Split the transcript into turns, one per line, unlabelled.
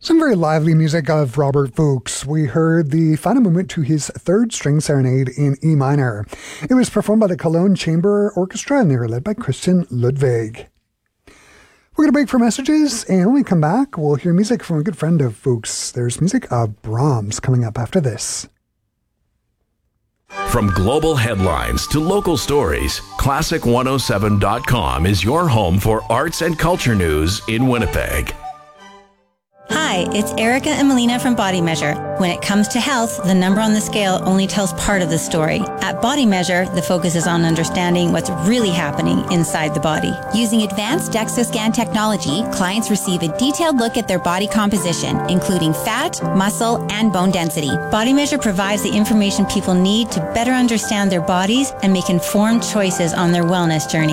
Some very lively music of Robert Fuchs. We heard the final movement to his third string serenade in E minor. It was performed by the Cologne Chamber Orchestra and they were led by Christian Ludwig. We're going to break for messages, and when we come back, we'll hear music from a good friend of Fuchs. There's music of Brahms coming up after this.
From global headlines to local stories, Classic107.com is your home for arts and culture news in Winnipeg.
Hi, it's Erica and Melina from Body Measure. When it comes to health, the number on the scale only tells part of the story. At Body Measure, the focus is on understanding what's really happening inside the body.
Using advanced DEXA scan technology, clients receive a detailed look at their body composition, including fat, muscle, and bone density.
Body Measure provides the information people need to better understand their bodies and make informed choices on their wellness journey.